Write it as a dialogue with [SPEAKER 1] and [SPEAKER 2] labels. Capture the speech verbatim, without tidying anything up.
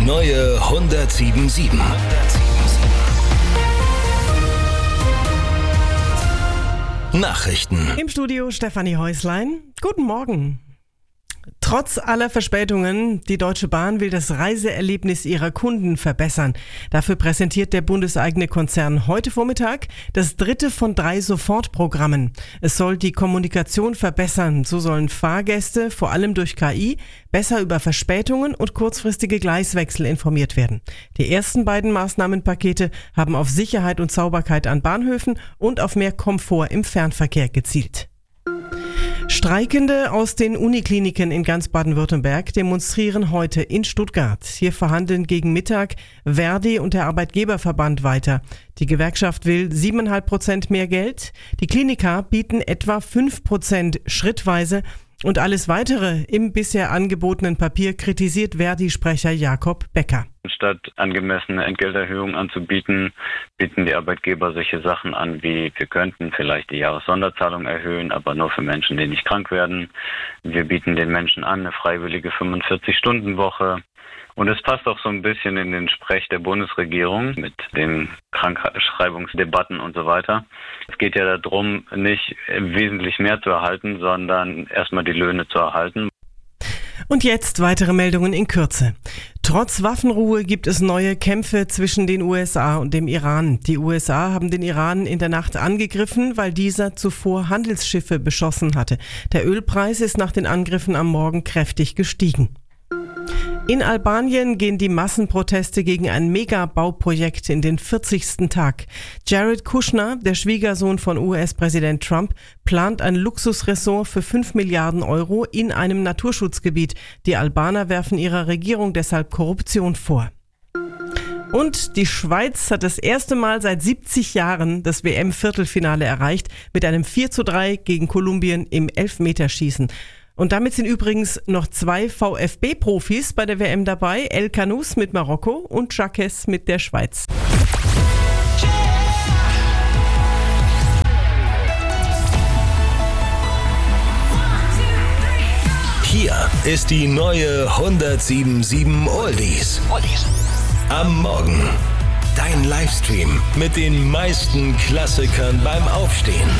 [SPEAKER 1] neue hundertsieben Komma sieben. Nachrichten.
[SPEAKER 2] Im Studio Stefanie Häuslein. Guten Morgen. Trotz aller Verspätungen, die Deutsche Bahn will das Reiseerlebnis ihrer Kunden verbessern. Dafür präsentiert der bundeseigene Konzern heute Vormittag das dritte von drei Sofortprogrammen. Es soll die Kommunikation verbessern. So sollen Fahrgäste, vor allem durch K I, besser über Verspätungen und kurzfristige Gleiswechsel informiert werden. Die ersten beiden Maßnahmenpakete haben auf Sicherheit und Sauberkeit an Bahnhöfen und auf mehr Komfort im Fernverkehr gezielt. Streikende aus den Unikliniken in ganz Baden-Württemberg demonstrieren heute in Stuttgart. Hier verhandeln gegen Mittag Verdi und der Arbeitgeberverband weiter. Die Gewerkschaft will sieben Komma fünf Prozent mehr Geld. Die Kliniker bieten etwa fünf Prozent schrittweise. Und alles Weitere im bisher angebotenen Papier kritisiert Verdi-Sprecher Jakob Becker.
[SPEAKER 3] Statt angemessene Entgelterhöhungen anzubieten, bieten die Arbeitgeber solche Sachen an wie, wir könnten vielleicht die Jahressonderzahlung erhöhen, aber nur für Menschen, die nicht krank werden. Wir bieten den Menschen an eine freiwillige fünfundvierzig-Stunden-Woche. Und es passt auch so ein bisschen in den Sprech der Bundesregierung mit den Krankschreibungsdebatten und so weiter. Es geht ja darum, nicht wesentlich mehr zu erhalten, sondern erstmal die Löhne zu erhalten.
[SPEAKER 2] Und jetzt weitere Meldungen in Kürze. Trotz Waffenruhe gibt es neue Kämpfe zwischen den U S A und dem Iran. Die U S A haben den Iran in der Nacht angegriffen, weil dieser zuvor Handelsschiffe beschossen hatte. Der Ölpreis ist nach den Angriffen am Morgen kräftig gestiegen. In Albanien gehen die Massenproteste gegen ein Megabauprojekt in den vierzigsten Tag. Jared Kushner, der Schwiegersohn von U S-Präsident Trump, plant ein Luxusressort für fünf Milliarden Euro in einem Naturschutzgebiet. Die Albaner werfen ihrer Regierung deshalb Korruption vor. Und die Schweiz hat das erste Mal seit siebzig Jahren das W M-Viertelfinale erreicht mit einem vier zu drei gegen Kolumbien im Elfmeterschießen. Und damit sind übrigens noch zwei VfB-Profis bei der W M dabei, El Kanous mit Marokko und Jacques mit der Schweiz.
[SPEAKER 1] Hier ist die neue hundertsieben Komma sieben Oldies. Am Morgen. Dein Livestream mit den meisten Klassikern beim Aufstehen.